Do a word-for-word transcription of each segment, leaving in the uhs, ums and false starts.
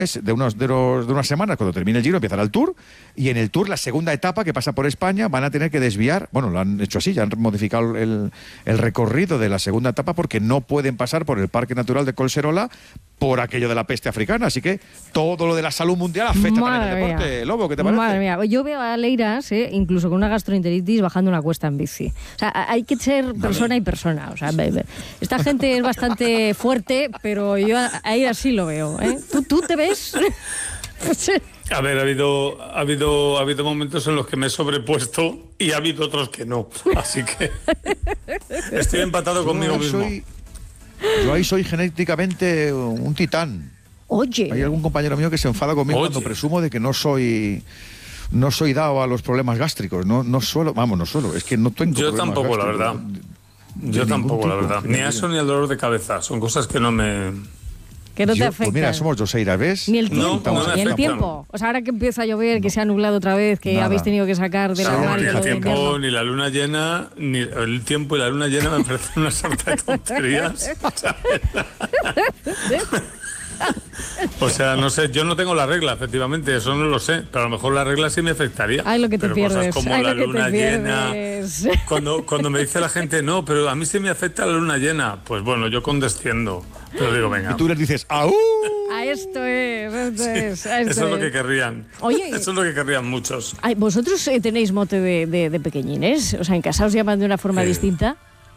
es de, unos, de, los, de unas semanas, cuando termine el Giro, empezará el Tour, y en el Tour, la segunda etapa que pasa por España, van a tener que desviar, bueno, lo han hecho así, ya han modificado el, el recorrido de la segunda etapa porque no pueden pasar por el Parque Natural de Collserola por aquello de la peste africana, así que todo lo de la salud mundial afecta también al deporte. Mía. Lobo, ¿qué te parece? Madre mía, yo veo a Leiras, eh, incluso con una gastroenteritis, bajando una cuesta en bici. O sea, hay que ser persona y persona. O sea, esta gente es bastante fuerte, pero yo ahí así lo veo. ¿eh? ¿Tú, tú te ves? A ver, ha habido, ha habido, ha habido momentos en los que me he sobrepuesto y ha habido otros que no. Así que estoy empatado conmigo mismo. Soy... Yo ahí soy genéticamente un titán. Oye. Hay algún compañero mío que se enfada conmigo Oye. cuando presumo de que no soy no soy dado a los problemas gástricos. No, no suelo, vamos, no suelo. Es que no tengo Yo problemas tampoco, gástricos. la verdad. De, Yo de tampoco, la verdad. Ni eso ni el dolor de cabeza. Son cosas que no me... Que no te Yo, afecta. Pues mira, somos dos Eiras, ¿ves? Ni el tiempo, no, no ni el tiempo. O sea, ahora que empieza a llover, que se ha nublado otra vez, que Nada. habéis tenido que sacar de la No, radio. ni el tiempo, ni la luna llena, ni el tiempo y la luna llena me parecen una sarta de tonterías. O sea, no sé, yo no tengo la regla, efectivamente, eso no lo sé, pero a lo mejor la regla sí me afectaría. Ay, lo que te pero pierdes. Cosas como Ay, la lo que luna te llena. pierdes. Cuando, cuando me dice la gente, no, pero a mí sí me afecta la luna llena, pues bueno, yo condesciendo. Pero digo, venga. Y tú les dices, ¡au! A esto es, esto es. A esto Eso es lo es. que querrían. Oye, eso es lo que querrían muchos. Ay, ¿vosotros eh, tenéis mote de, de, de pequeñines? O sea, ¿en casa os llaman de una forma Sí. distinta?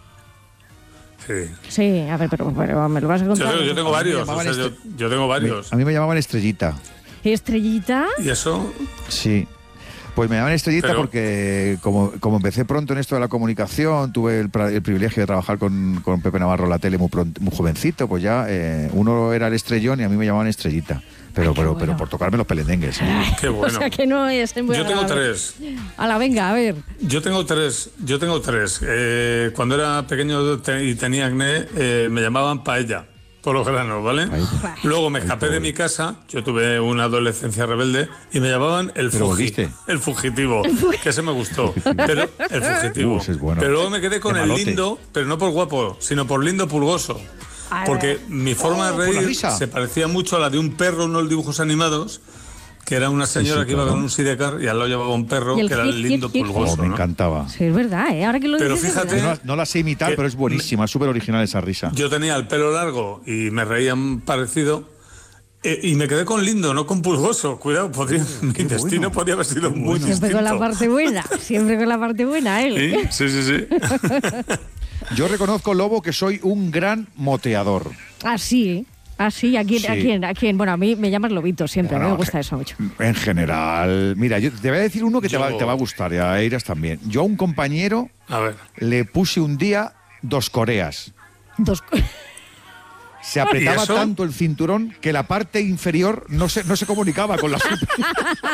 Sí. Sí, a ver, pero, pero me lo vas a contar. Yo, yo tengo varios, o sea, este... yo, yo tengo varios. A mí me llamaban Estrellita. ¿Estrellita? ¿Y eso? Sí. Pues me llaman Estrellita Pero... porque como, como empecé pronto en esto de la comunicación, tuve el, el privilegio de trabajar con, con Pepe Navarro en la tele muy, pronto, muy jovencito, pues ya eh, uno era el Estrellón y a mí me llamaban Estrellita. Pero, Ay, pero, bueno. pero por tocarme los pelendengues. ¿eh? Qué bueno. O sea, que no es muy Yo tengo agradable. tres. A la venga, a ver. Yo tengo tres. Yo tengo tres. Eh, cuando era pequeño te, y tenía acné, eh, me llamaban Paella. Por los granos, ¿vale? Paella. Luego me escapé de mi casa, yo tuve una adolescencia rebelde y me llamaban el, fugi, el fugitivo, que ese me gustó, pero el fugitivo. Uh, ese es bueno. Pero luego me quedé con Qué el malote. lindo, pero no por guapo, sino por lindo pulgoso. Porque mi forma Oh, de por la reír risa. se parecía mucho a la de un perro en los dibujos animados, que era una señora Sí, sí, que iba claro. con un sidecar y al lado llevaba un perro, Y el que era el hit, lindo hit, hit. pulgoso. Oh, me ¿no? encantaba. Sí, es verdad, ¿eh? Ahora que lo Pero dices, es fíjate- verdad. No, no la sé imitar, Que pero es buenísima, es súper original esa risa. Yo tenía el pelo largo y me reían parecido. eh, y me quedé con lindo, no con pulgoso. Cuidado, podría, mi qué destino bueno. podría haber sido muy Siempre distinto. con la parte buena, siempre con la parte buena, él. Sí, sí, sí. sí. Yo reconozco, Lobo, que soy un gran moteador. Así, ¿eh? Así, ¿a quién, Sí. ¿a quién? ¿A quién? Bueno, a mí me llamas Lobito siempre, Bueno, a mí me gusta ge- eso mucho. En general, mira, yo te voy a decir uno que te, Yo- va, te va a gustar, y a Eiras también. Yo a un compañero A ver. le puse un día dos coreas. Dos co- Se apretaba ¿Y eso? tanto el cinturón que la parte inferior no se, no se comunicaba con la superior.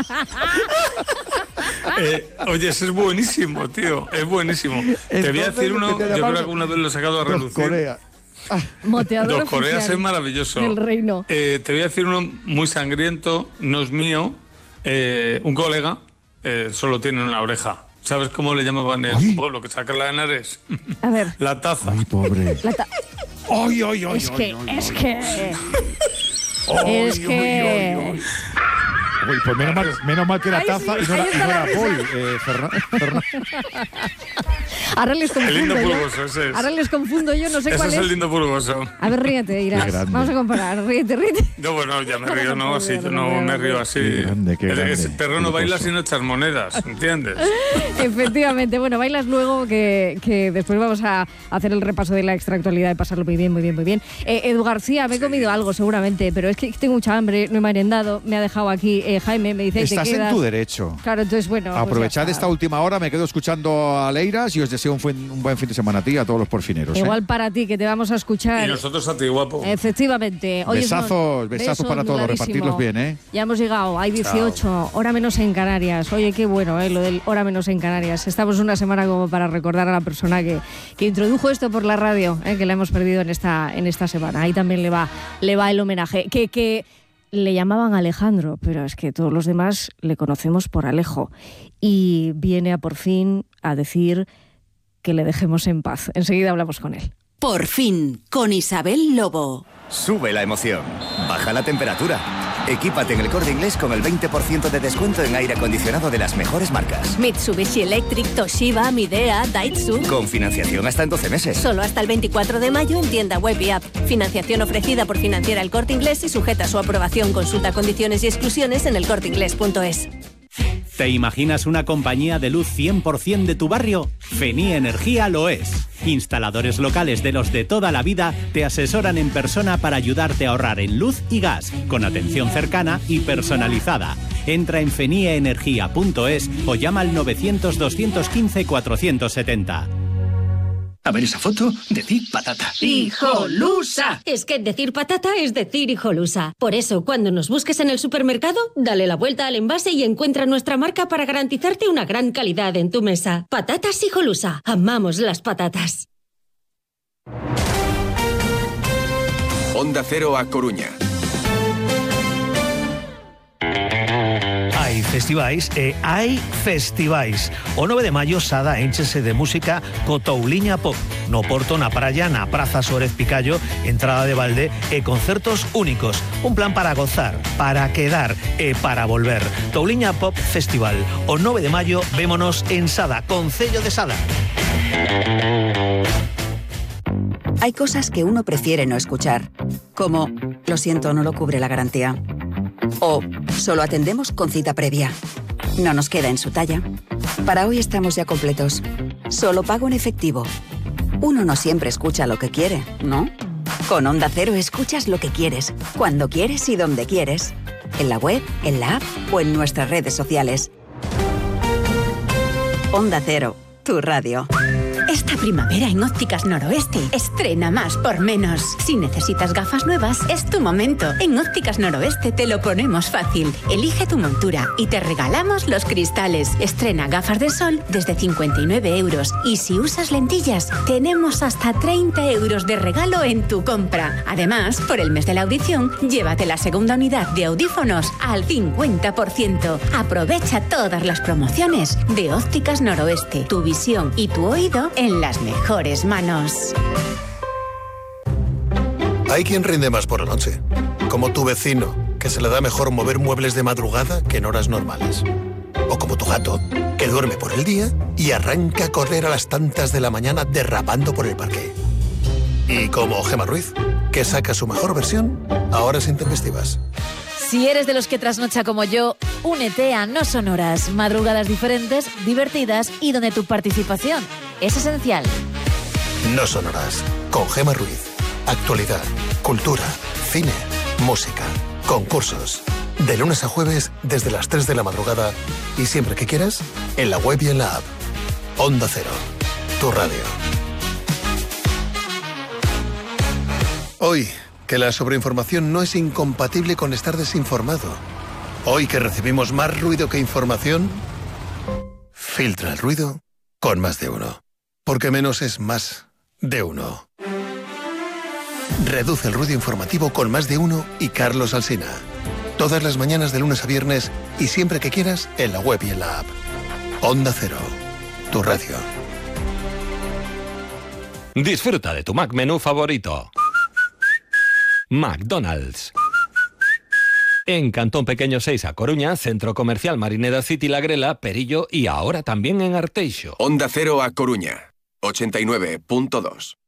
Eh, oye, ese es buenísimo, tío. Es buenísimo. te voy a Entonces, decir lo uno, que te yo creo llaman que alguna vez lo he sacado a Dos relucir. coreas. Ah, Moteador Dos Coreas oficial es maravilloso. del reino. Eh, te voy a decir uno muy sangriento, no es mío. Eh, un colega eh, solo tiene una oreja. ¿Sabes cómo le llamaban en Ay. su pueblo? Que saca la de Henares. A ver, La taza. ay, pobre. la ta- Ay, ay, ay, es ay, que, ay, es ay. que... Ay, Es ay, que... ay, ay. Uy, pues menos mal, menos mal que era Ahí taza sí, y no era, ahí y no está era la Paul, eh, Fernan- Fernan- Ahora les El lindo confundo yo. pulgoso, ese es. Ahora les confundo yo, no sé Ese cuál es es. el lindo pulgoso. A ver, ríete, Irás. Qué grande. Vamos a comparar. Ríete, ríete. No, bueno, ya me Vamos río, a no, así, poner, no vamos a me ver. río así. Qué grande, qué El- grande. Ese perro no baila Pulgoso. sin echar monedas, ¿entiendes? Efectivamente. Bueno, bailas luego, que, que después vamos a hacer el repaso de la extractualidad y pasarlo muy bien, muy bien, muy bien. Eh, Edu García, me he comido algo seguramente, pero es que tengo mucha hambre, no he merendado, me ha dejado aquí eh, Jaime, me dice, Estás te quedas... en tu derecho. Claro, entonces, bueno... pues Aprovechad ya esta está. última hora, me quedo escuchando a Leiras y os deseo un, buen- un buen fin de semana a ti y a todos los porfineros. ¿eh? Igual para ti, que te vamos a escuchar. Y nosotros a ti, guapo. Efectivamente. Hoy es Besazos, no- besazos besos, para todos, clarísimo. repartirlos bien, ¿eh? Ya hemos llegado, hay dieciocho, hora menos en Canarias. Oye, qué bueno, ¿eh? Lo del hora menos en Canarias. Estamos una semana como para recordar a la persona que, que introdujo esto por la radio, ¿eh? Que la hemos perdido en esta, en esta semana. Ahí también le va, le va el homenaje. Que, que le llamaban Alejandro, pero es que todos los demás le conocemos por Alejo. Y viene a por fin a decir que le dejemos en paz. Enseguida hablamos con él. Por fin, con Isabel Lobo. Sube la emoción, baja la temperatura, Equípate en El Corte Inglés con el veinte por ciento de descuento en aire acondicionado de las mejores marcas. Mitsubishi Electric, Toshiba, Midea, Daihatsu. Con financiación hasta en doce meses. Solo hasta el veinticuatro de mayo en tienda web y app. Financiación ofrecida por Financiera El Corte Inglés y sujeta a su aprobación. Consulta condiciones y exclusiones en el corte inglés punto es. ¿Te imaginas una compañía de luz cien por ciento de tu barrio? Fenie Energía lo es. Instaladores locales de los de toda la vida te asesoran en persona para ayudarte a ahorrar en luz y gas, con atención cercana y personalizada. Entra en fenie energía punto es o llama al novecientos, doscientos quince, cuatrocientos setenta. A ver esa foto, decir patata. ¡Hijolusa! Es que decir patata es decir hijolusa. Por eso, cuando nos busques en el supermercado, dale la vuelta al envase y encuentra nuestra marca para garantizarte una gran calidad en tu mesa. Patatas Hijolusa. Amamos las patatas. Onda Cero a Coruña. Hai festivais e hai festivais. O nove de maio Sada énchese de música co Touliña Pop. No Porto, na praia, na Praza Suárez Picallo, entrada de balde e concertos únicos. Un plan para gozar, para quedar e para volver. Touliña Pop Festival. O nove de maio vémonos en Sada, Concello de Sada. Hay cosas que uno prefiere no escuchar, como lo siento, no lo cubre la garantía. O solo atendemos con cita previa. No nos queda en su talla. Para hoy estamos ya completos. Solo pago en efectivo. Uno no siempre escucha lo que quiere, ¿no? Con Onda Cero escuchas lo que quieres, cuando quieres y donde quieres. En la web, en la app o en nuestras redes sociales. Onda Cero, tu radio. Esta primavera en Ópticas Noroeste, estrena más por menos. Si necesitas gafas nuevas, es tu momento. En Ópticas Noroeste te lo ponemos fácil. Elige tu montura y te regalamos los cristales. Estrena gafas de sol desde cincuenta y nueve euros. Y si usas lentillas, tenemos hasta treinta euros de regalo en tu compra. Además, por el mes de la audición, llévate la segunda unidad de audífonos al cincuenta por ciento. Aprovecha todas las promociones de Ópticas Noroeste. Tu visión y tu oído en las mejores manos. Hay quien rinde más por la noche, como tu vecino, que se le da mejor mover muebles de madrugada que en horas normales. O como tu gato, que duerme por el día y arranca a correr a las tantas de la mañana derrapando por el parque. Y como Gemma Ruiz, que saca su mejor versión a horas intempestivas. Si eres de los que trasnocha como yo, únete a No Sonoras, madrugadas diferentes, divertidas y donde tu participación es esencial. No Sonoras, con Gemma Ruiz. Actualidad, cultura, cine, música, concursos. De lunes a jueves desde las tres de la madrugada y siempre que quieras, en la web y en la app. Onda Cero, tu radio. Hoy, que la sobreinformación no es incompatible con estar desinformado. Hoy que recibimos más ruido que información, filtra el ruido con Más de Uno. Porque menos es más de uno. Reduce el ruido informativo con Más de Uno y Carlos Alsina. Todas las mañanas de lunes a viernes y siempre que quieras en la web y en la app. Onda Cero, tu radio. Disfruta de tu Mac menú favorito. McDonald's. En Cantón Pequeño seis a Coruña, Centro Comercial Marineda City La Grela, Perillo y ahora también en Arteixo. Onda Cero a Coruña, ochenta y nueve punto dos.